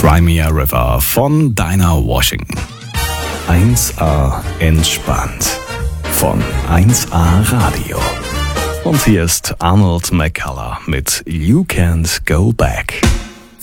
Crimea River von Dinah Washington. 1A entspannt von 1A Radio. Und hier ist Arnold McCullough mit You Can't Go Back.